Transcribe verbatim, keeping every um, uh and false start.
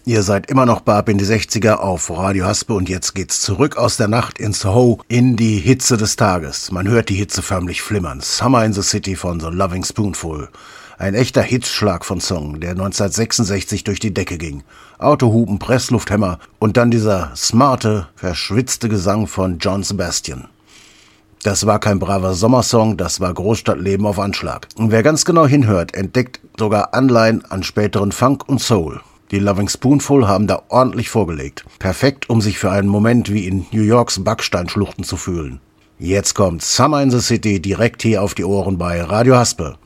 Ihr seid immer noch bei Ab in die sechziger auf Radio Haspe und jetzt geht's zurück aus der Nacht in Soho in die Hitze des Tages. Man hört die Hitze förmlich flimmern. Summer in the City von The Loving Spoonful. Ein echter Hitzschlag von Song, der neunzehnhundertsechsundsechzig durch die Decke ging. Autohupen, Presslufthämmer und dann dieser smarte, verschwitzte Gesang von John Sebastian. Das war kein braver Sommersong, das war Großstadtleben auf Anschlag. Und wer ganz genau hinhört, entdeckt sogar Anleihen an späteren Funk und Soul. Die Loving Spoonful haben da ordentlich vorgelegt. Perfekt, um sich für einen Moment wie in New Yorks Backsteinschluchten zu fühlen. Jetzt kommt Summer in the City direkt hier auf die Ohren bei Radio Haspe.